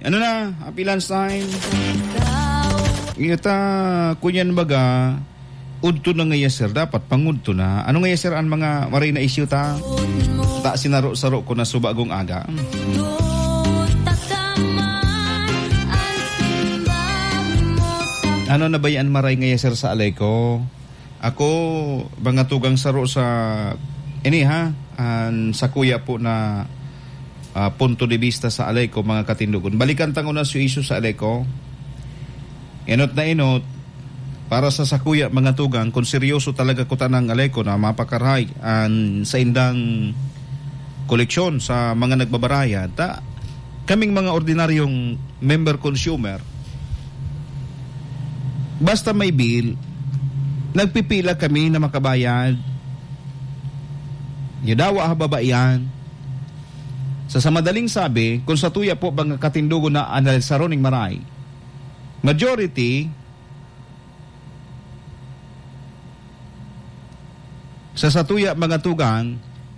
Ano na? Happy lunchtime. Ita, kunyan baga, udto na ngaya sir, dapat pangudto na. Ano ngaya sir ang mga maray na issue ta? Ta sinaro-saro ko na subagong aga. Ano na ba yan maray ngaya sir sa alay ko? Ako, mga tugang saro sa, sa kuya po na punto de vista sa alay ko, mga katindugon. Balikan tango na su issue sa alay ko. Inot na inot, para sa sakuya mga tugang, kung seryoso talaga ko tanang alay ko na mapakaray sa indang koleksyon sa mga nagbabaraya, kaming mga ordinaryong member consumer, basta may bill, nagpipila kami na makabayad. Yudawa hababaian. Sa madaling sabi, kung sa tuya po mga katindugo na analisaron ng maray, majority sa satuya mga tugang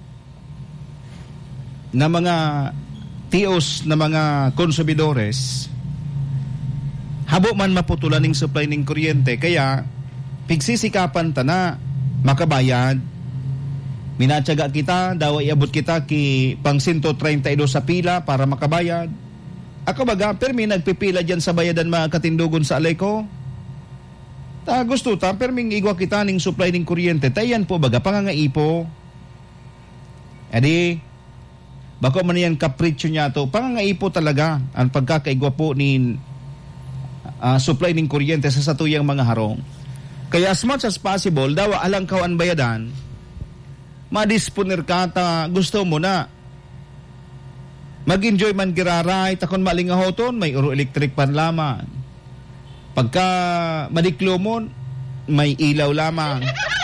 na mga tios na mga konsumidores, habo man maputulan ng supply ng kuryente, kaya pigsisikapan ta na makabayad. Minatsaga kita, daw iabot kita ki pang 132 sa pila para makabayad. Ako baga, permi nagpipila dyan sa bayadan mga katindugon sa alay ko. Gusto ta, perming igwa kita ning supply ng kuryente. Tayan po baga, pangangaipo. Edi, bako man yan kapritsyo niya to, pangangaipo talaga ang pagkakaigwa po ni supply ng kuryente sa satuyang mga harong. Kaya as much as possible, daw alang kawan bayadan, madisponer ka ta, gusto mo na mag-enjoy man giraray, takon malingahoton, may uro electric pan lamang. Pagka madiklo mo, may ilaw lamang.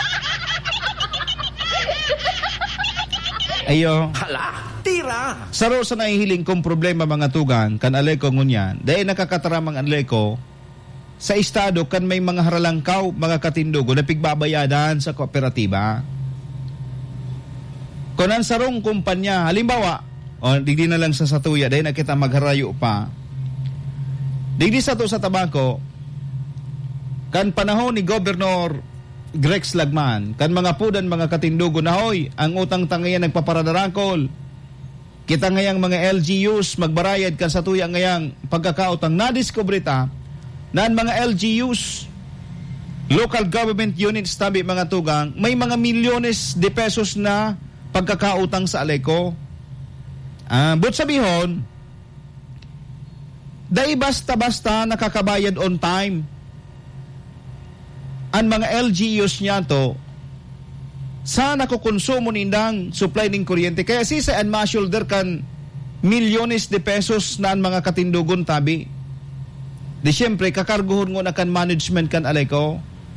Ayo. Hala, tira! Saro sa nahihiling kong problema mga tugan, kan aleko ngunyan, dahil nakakataramang aleko, sa estado kan may mga haralangkaw, mga katindugo na pigbabayadan sa kooperatiba. Kung ang sarong kumpanya, halimbawa, digdi na lang sa satuya, dahil nakita magharayo pa. Digdi sa to sa tabako, kan panahon ni Governor Grex Lagman, kan mga pudan, mga katindugo na hoy, ang utang tangayan nagpaparadarakol. Kita ngayang mga LGUs magbarayad kan satuya ngayang pagkakautang nadiskubre ta, na ang mga LGUs, local government units tabi mga tugang, may mga milyones de pesos na pagkakautang sa aleko. But sabihon, dahil basta-basta nakakabayad on time. Ang mga LGUs niya to, sana ko konsumo nindang supply ng kuryente. Kaya sisa and ma-shoulder kan milyones de pesos na ang mga katindugon tabi. Di siyempre, kakarguhon ngo na kan management kan aleko.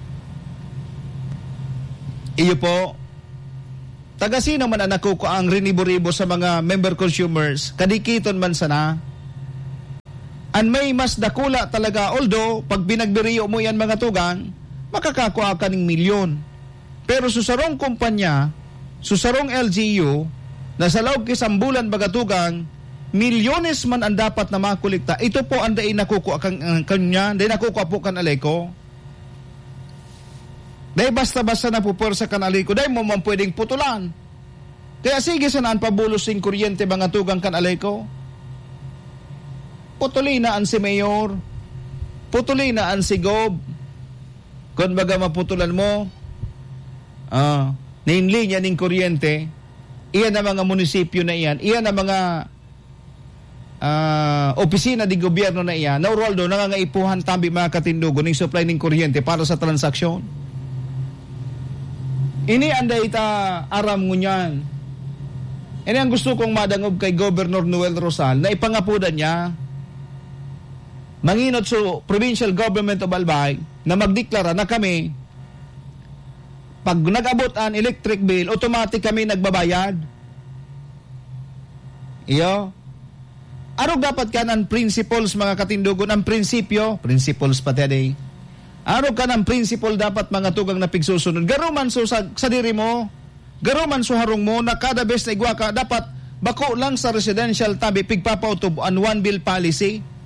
Iyo po, taga-sino man anak ko ang rinibo-ribo sa mga member consumers, kadikiton man sana. An may mas dakula talaga, although, pag binagbiriyo mo yan mga tugang, makakakuha ka ng milyon. Pero susarong kumpanya, susarong LGU, na sa loob kisang bulan baga tugang, milyones man ang dapat na makulikta. Ito po ang dahi nakukuha kanya, dahi nakukuha po kan aleko. Dahil basta-basta na pupursa kan aleko, dahil mo man pwedeng putulan. Kaya sige sanaan pabulos ng kuryente mga tugang kan aleko. Putulinaan si Mayor, putulinaan si Gob. Kung baga maputulan mo, linya ng kuryente, iyan na mga munisipyo na iyan, iyan na mga opisina di gobyerno na iyan, na Roldo, nangangaipuhan tabi mga katindugo ng supply ng kuryente para sa transaksyon. Ini anday ita aram ngunyan. Ini ang gusto kong madangob kay Governor Noel Rosal na ipangapudan niya, manginot sa Provincial Government of Albay na magdeklara na kami, pag nag-abot ang electric bill, automatic kami nagbabayad. Iyo. Ano dapat ka ng principles mga katindugon? Ang prinsipyo, principles pa tayo. Ano ka ng principle dapat mga tugang na pigsusunod? Garuman so sa diri mo, garuman so harong mo, na kada best na igwa ka, dapat bako lang sa residential tabi, pigpapautob ang one bill policy.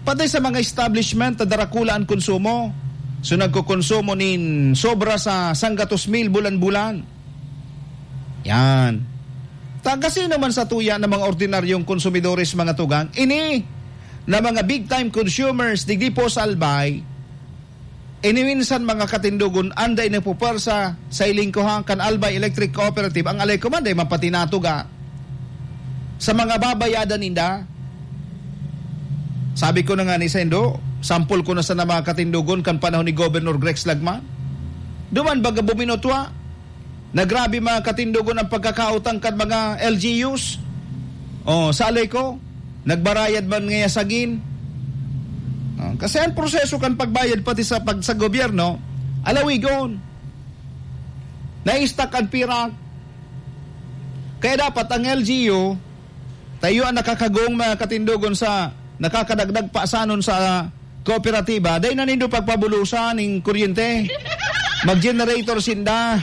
Pati sa mga establishment na darakula ang konsumo. So nagkukonsumo nin sobra sa 100,000 bulan-bulan. Yan. Kasi naman sa tuya ng mga ordinaryong konsumidores mga tugang, ini na mga big time consumers digdi po sa albay, iniminsan mga katindugon anday na pupersa sa ilingkuhang kan Albay Electric Cooperative ang alay kumanday mapatinatuga sa mga babayadan ninda. Sabi ko na nga ni Sendo, sample ko na sa mga katindugon kan panahon ni Governor Grex Lagman. Duman baga buminotwa, nagrabe mga katindugon ang pagkakautang kan mga LGUs. Sa alay ko, nagbarayad man ngaya sagin. Kasi ang proseso kan pagbayad pati sa gobyerno, alawigon. Naistak ang pirak. Kaya dapat ang LGU, tayo ang nakakagong mga katindugon sa nakakadagdag paasanon sa kooperatiba, dahil nanindo pagpabulusan ng kuryente. Mag-generator sinda.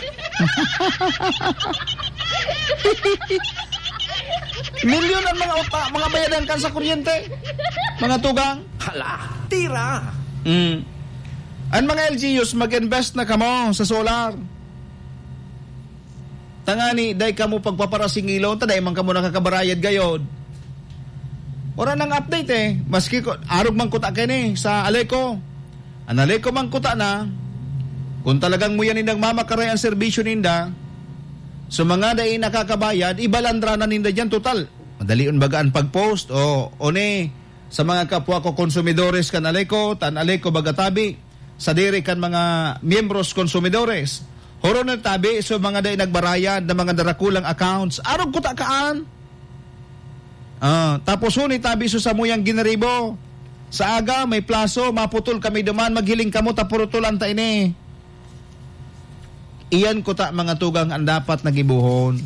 Milyon ang mga bayadan kan sa kuryente. Mga tugang. Hala, tira. Ang mga LGUs mag-invest na kamo sa solar. Tangani, day kamo pagpaparasing ilaw, taday man kamo nakakabarayad gayod. Ora nang update maski ko, arog man kuta kini sa Aleco. Ang Aleco man kuta na, kung talagang mo yan indang mamakaray ang serbisyo ninda, so mga day nakakabayad, ibalandra na ninda dyan total. Madalion bagaan pag-post o one sa mga kapwa ko konsumidores kan Aleco, tan Aleco bagatabi, sa diri kan mga miyembros konsumidores. Horo na tabi, so mga day nagbarayad na mga darakulang accounts, arog kuta kaan. Tapos huni tabi so sa muyang ginaribo. Sa aga, may plaso, maputol kami duman, maghiling kamo, tapurutulan ta ini. Iyan ko ta mga tugang ang dapat nagibuhon.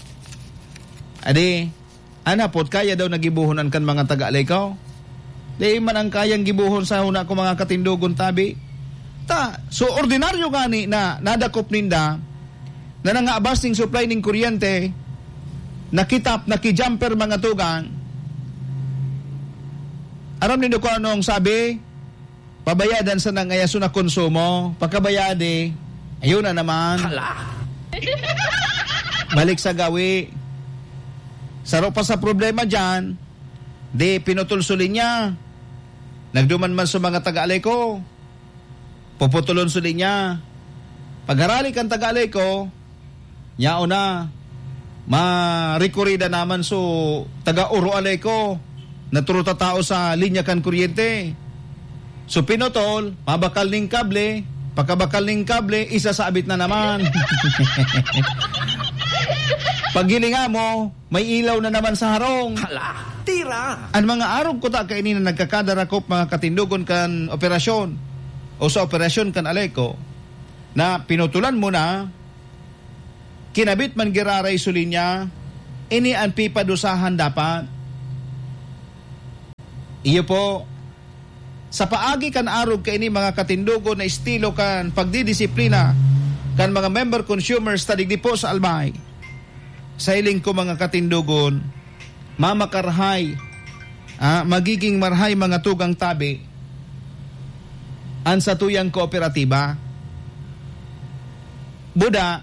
Adi, anapot, kaya daw nagibuhonan kan mga taga-Aleco? Di man ang kayang gibuhon sa una ko mga katindugon tabi. So ordinaryo gani na nadakop ninda, na nangaabas ning supply ning kuryente, nakitap, nakijumper mga tugang. Aram nindo ko anong sabi? Pabayadan sa nangayaso na konsumo. Pagkabayade, ayun na naman. Hala. Balik sa gawi. Saro pa sa problema dyan, di pinutulsulin niya. Nagduman man sa mga taga-Aleco, puputulon sulin niya. Pagharali kan taga-Aleco, nyao na, ma-rekurida naman so taga-Uro Aleco, naturuta tao sa linya kan kuryente. So pinutol, mabakal ning kable, pagkabakal ning kable, isasabit na naman. Paghilinga mo, may ilaw na naman sa harong. Hala, tira. Ang mga arog ko ta kainin na nagkakadarakop mga katindugon kan operasyon o sa operasyon kan Aleco na pinutulan mo na, kinabit man giraray sulinya, ini ang pipadusahan dapat. Iyo po, sa paagi kan arog kaini mga katindugon na estilo kan pagdidisiplina kan mga member consumers tadigdi po sa Albay. Sa iling ko mga katindugon, mamakarhay, magiging marhay mga tugang tabi, ang satuyang kooperatiba. Buda,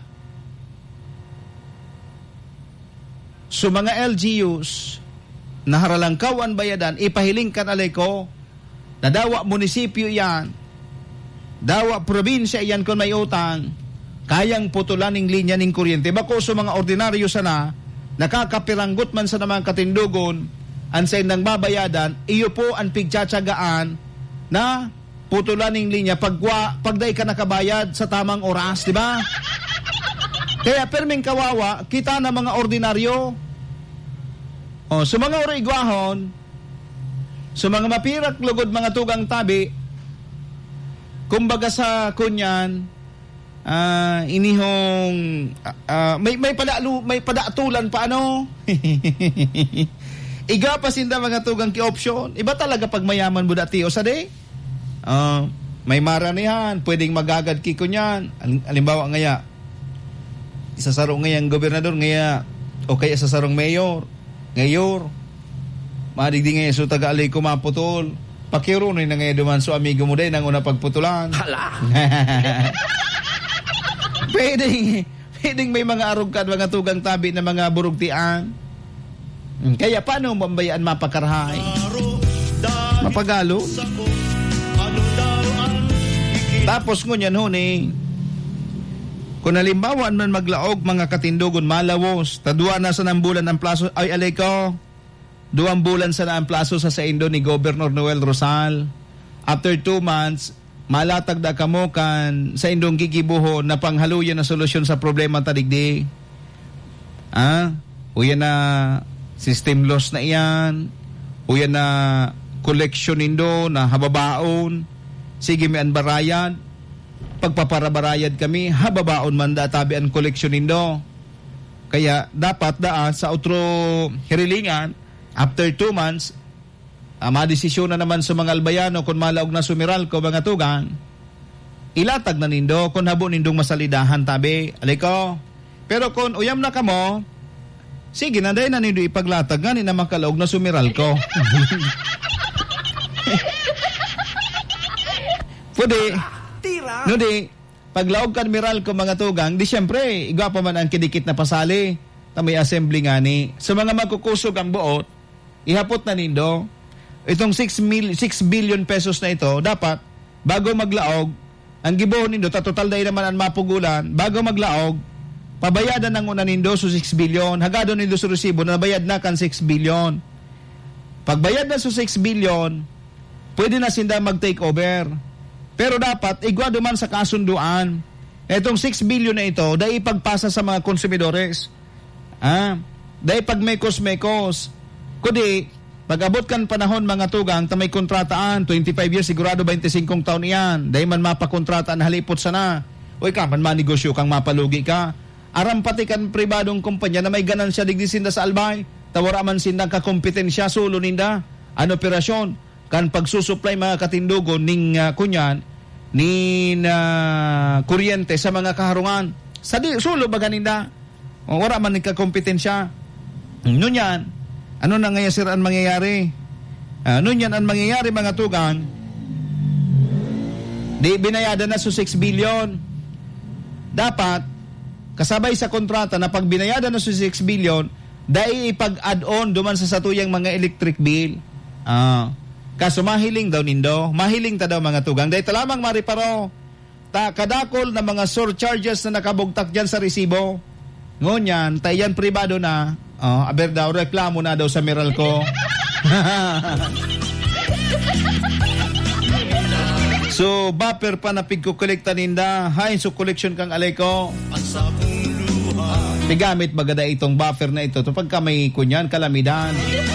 so mga LGUs, na haralangkawan bayadan, ipahiling kan Aleco, na dawa munisipyo yan, dawa probinsya yan kung may utang, kayang putulan ng linya ng kuryente. Bako so mga ordinaryo sana, nakakapiranggot man sa namang katindugon, ang sa indang babayadan, iyo po ang pigtsatsagaan na putulan ng linya pagday ka nakabayad sa tamang oras, di ba? Kaya perming kawawa, kita na mga ordinaryo. So mga origwahon, so mga mapirak lugod mga tugang tabi, kumbaga sa kunyan, inihong may padatulan pa ano. Iga pa sinda mga tugang ki option. Iba talaga pag mayaman mo dati o sa day. May maranihan, pwedeng magagad ki kunyan. Halimbawa ngaya, isasaro ngayang gobernador ngaya o kaya isasarong mayor. Madigdi ngaya so taga-Aleco maputol. pakiro na ngayon duman so amigo mo din ang una pagputulan. Hala. Pwedeng may mga arugkad, mga tugang tabi na mga burugtian. Kaya paano mambayaan mapakarahay? Mapagalo. Tapos ngunyan huni, kung halimbawa man maglaog mga katindugon malawos, tadua na sa ng bulan ang plaso, ay alay ko, 2 bulan sa na ang plaso sa Indo ni Governor Noel Rosal. After 2 months, malatag da kamo kan sa Indong gigibuho na panghaluyan na solusyon sa problema tadigdi. Uyan na system loss na iyan, uyan na collection Indo na hababaon, sige may anbarayad, pagpaparabarayad kami, hababaon man da tabi ang collection Indo. Kaya dapat sa outro hirilingan, after 2 months, madesisyon na naman sa mga albayano kung malaog na sumiral ko mga tugang, ilatag na nindo kung habo nindong masalidahan tabi. Aliko. Pero kung uyam na kamo, sige na day na nindo ipaglatag nga ni na makalaog na sumiral ko. Pwede. Tira. No di, paglaog kan miral ko mga tugang, di syempre, igwa pa man ang kidikit na pasali. May assembly nga ni. Sa mga magkukusog ang buot, ihapot na nindo. Itong 6 billion pesos na ito, dapat, bago maglaog, ang gibuhon nindo, total dahil naman ang mapugulan, bago maglaog, pabayadan ng una nindo sa 6 billion, hagado nindo sa resibo, nabayad na kan 6 billion. Pagbayad na sa 6 billion, pwede na sinda mag-take over. Pero dapat, igwa duman sa kasunduan. Itong 6 billion na ito, dahil ipagpasa sa mga konsumidores. Dahil pag mekos-mekos, kundi, pag-abot kan panahon mga tugang, tamay kontrataan, 25 years, sigurado 25 taon iyan. Dahil man mapakontrataan, halipot sana. Uy ka, man manegosyo kang mapalugi ka. Aram pati kan pribadong kumpanya na may ganansya digdi sinda sa albay. Tawara man sinda kakompetensya, sulo ninda. An operasyon, kan pagsusupply mga katindugon ning kunyan, nin kuryente sa mga kaharungan. Sulo ba ganinda? Wala man nagkakompetensya. Ngunyan, ano na ngayon sir ang mangyayari? Ano yan ang mangyayari mga tugang? Di binayadan na sa 6 billion. Dapat, kasabay sa kontrata na pag binayadan na sa 6 billion, dahil ipag-add-on duman sa satuyang mga electric bill. Kaso mahiling daw nindo. Mahiling ta daw mga tugang. Dahil talamang mariparo. Kadakol na mga surcharges na nakabugtak dyan sa resibo. Ngunyan, tayan pribado na. Aber daw, reklamo na daw sa Meralco. So, buffer pa na pigkukolekta ninda. Hay, so collection kang alay ko. Pigamit bagada itong buffer na ito. Pag ka may kunyan, kalamidan.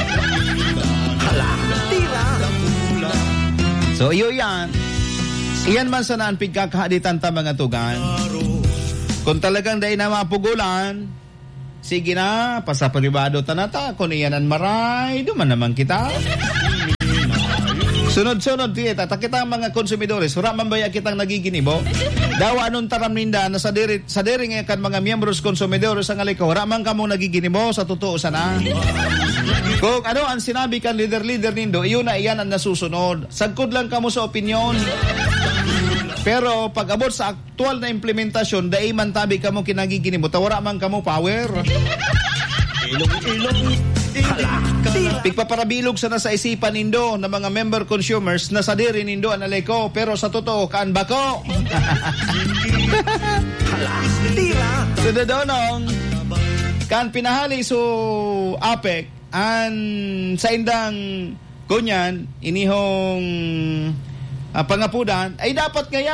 So, iyo yan. Iyan man sanaan pigkakahaditan ta mga tugan. Kung talagang dahil na mapugulan, sige na, pasapribado tanata, kung iyanan maray, duman naman kita. Sunod-sunod, kita mga konsumidores, wala man baya kitang nagiginibo. Dawa anong taram ninda na sa diri ngayon kan mga miyembros konsumidores ang aliko, wala man kamong nagiginibo sa totoo sana. Kung ano ang sinabi kan leader nindo, iyon na iyan ang nasusunod. Sagkod lang kamo sa opinyon. Pero pag abot sa aktual na implementasyon, dahil man tabi kamo kinagiginibo, tawara man kamo power. Pigpaparabilog sana sa isipan nindo na mga member consumers na sa diri nindo analay ko, pero sa totoo, kaan ba ko? So dadonong, kaan pinahali so APEC, an sa indang kunyan, inihong pangapudan, ay dapat ngaya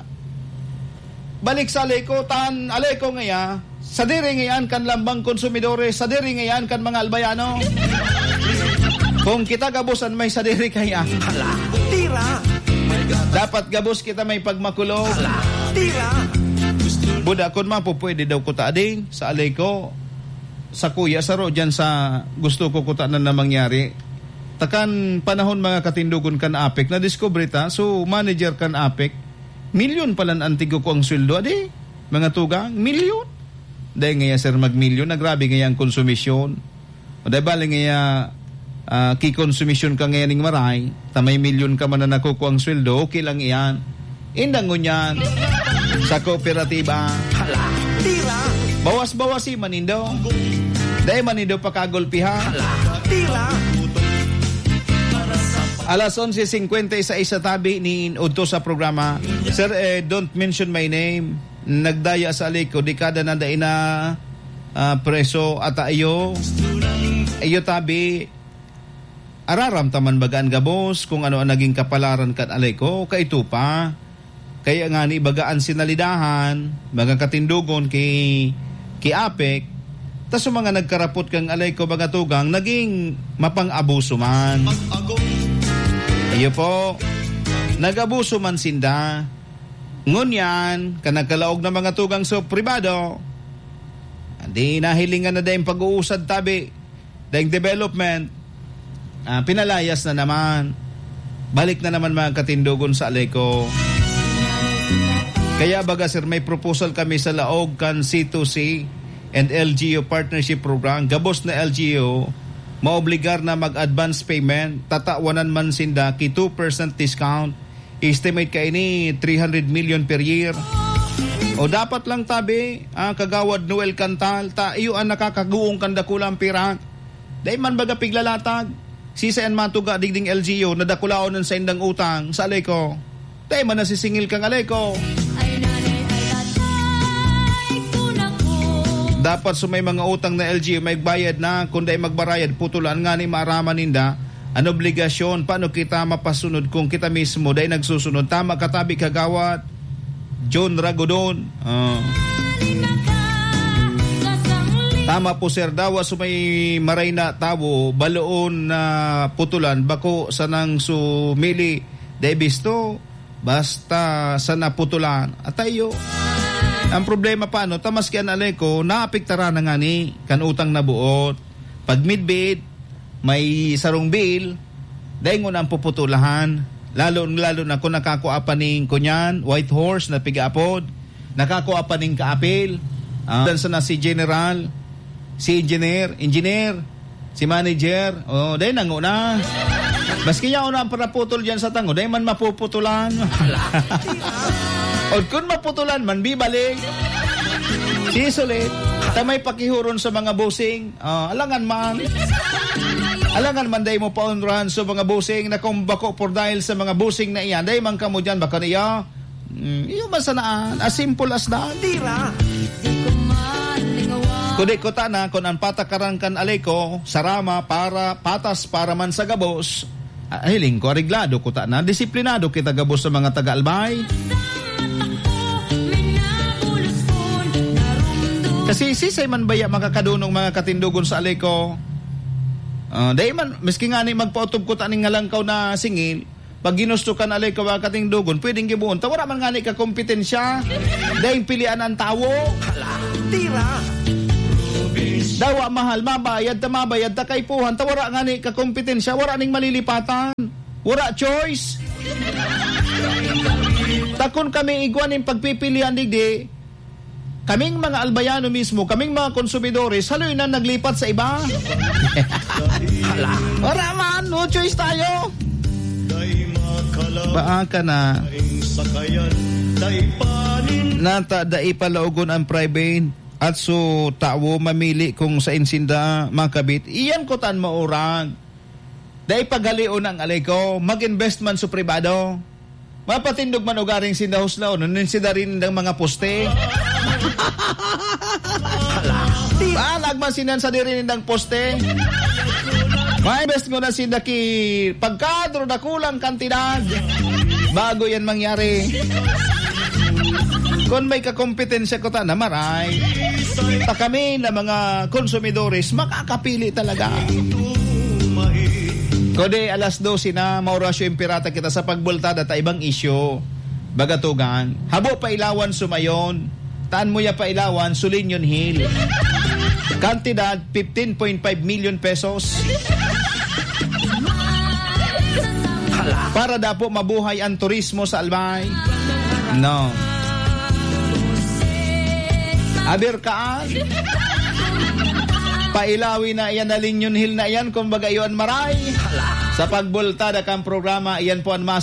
balik sa aleko, tan aleko ngaya, sa diri ngayan kan lambang konsumidores, sa diri ngayan kan mga albayano. Kung kita gabusan may sa diri kaya. Tira. Dapat gabos kita may pagmakulog. Tira. Buda kon mapo pwede daw ko taading sa aleko, sa kuya sa ro dyan sa gusto ko kuta na mangyari. Takan panahon mga katindugon kan APEC na discover ta, so manager kan APEC, milyon palan antigo ko ang sweldo adi. Mga tugang, milyon. Dahil ngaya sir mag-milyon, nagrabe ngaya ang konsumisyon. O dahil bali ngaya kikonsumisyon ka ngayon ng maray, tamay milyon ka man na nakukuha ang sweldo, okay lang iyan. Indang ngunyan sa kooperatiba. Tira. Bawas-bawasi manindo. Dahil manindo pakagulpiha. Tira. Alas 11:50 sa isa tabi ni Udto sa programa. Sir, don't mention my name. Nagdaya sa aliko, dekada na dahil na preso at iyo tabi araramtaman bagaan gabos kung ano ang naging kapalaran kan aliko, kaito pa. Kaya nga ni bagaan sinalidahan, bagang katindugon kay APEC, tas mga nagkarapot kang aliko bagatugang, naging mapang-abuso man. Iyo po, nag-abuso man sinda. Ngunyan, kanagkalaog na mga tugang so pribado, hindi nahilingan na dahil pag-uusad tabi, dahil development, pinalayas na naman. Balik na naman mga katindugon sa aliko. Kaya baga sir, may proposal kami sa laog kan C2C and LGU Partnership Program. Gabos na LGU, maobligar na mag-advance payment, tatawanan man sinda ki 2% discount. Estimate ka ini 300 million per year. O dapat lang tabi, kagawad Noel Cantal, iyo ang nakakaguong kandakulang pira. Dahil man baga piglalatag, sisayan matuga digding LGU, nadakulaon ng sa indang utang sa aliko. Dahil man nasisingil kang aliko. Dapat sumay mga utang na LGU may bayad na, kundi magbarayad putulan nga ni maaraman ninda ang obligasyon. Paano kita mapasunod kung kita mismo dahil nagsusunod? Tama katabi kagawat John Ragodon. Tama po sir, dawa sumay maray na tawo baloon na putulan bako sanang sumili dahil bisto basta sa naputulan at tayo. Ang problema paano, tamas kian aliko, naapiktara na nga ni kan utang na buot. Pag midbid, may sarong bill, dahil nga ang puputulahan. Lalo na kung nakakuha pa ning kunyan, white horse na pig-apod, nakakuha pa ning kaapil, na si general, si engineer, si manager, dahil nanguna. Maski yaw na ang paraputol dyan sa tango, dahil man mapuputulan. O kung maputulan man, bibalik. Sisulit. Tamay pakihuron sa mga busing. Alangan man day mo paunrahan sa mga busing na kung bako por dahil sa mga busing na iyan. Day man ka mo dyan, baka niya. Iyo man sanaan. As simple as that. Tira. Kundi ko na, kung ang patakaran kan aliko, sarama para, patas para man sa gabos. Hiling ko, ariglado ko na. Disiplinado kita gabos sa mga taga-albay. Kasi sisay man baya makakadunong mga katindugon sa aliko. Dahil man, miski nga ni magpautob ko taning ngalangkaw na singil, pag ginusto ka na aliko mga katindugon, pwedeng gibuon. Tawara man nga ni kakompetensya. Dahil pilian ang tawo. Tira. Dawa mahal, mabayad ta kaipuhan. Tawara nga ni kakompetensya, wara ning malilipatan. Wara choice. Takon kami igwanin pagpipilian digdi. Kaming mga albayano mismo, kaming mga konsumidores, haloy na naglipat sa iba. Wala man, no choice tayo. Baaka na. Nata dai palaugon ang private at so tawo mamili kung sa insinda makabit. Iyan ko tan maurang. Dai pagalion ang aliko, mag-invest man sa pribado. Mapatindog man ugaring sindahos lao, naninsinda rin ng mga poste. Nagmasinan sa diri ng poste. Ma-invest mo na sinda ki pagkadro na kulang kantidad bago yan mangyari. Kung may kakompetensya ko ta na maray, ta kami na mga konsumidores makakapili talaga. Kode alas 12 na maorasyo impirata kita sa pagbultada ta ibang isyo. Bagatugan, habo pa ilawan sumayon. Taan mo ya pa ilawan Sulinyon Hill. Kantidad 15.5 million pesos. Para dapo mabuhay ang turismo sa Albay. No. Aber kaan. Pailawi na iyan na Linyon Hill na iyan, kumbaga iyon maray. Sa pagbultada kang programa, iyan po ang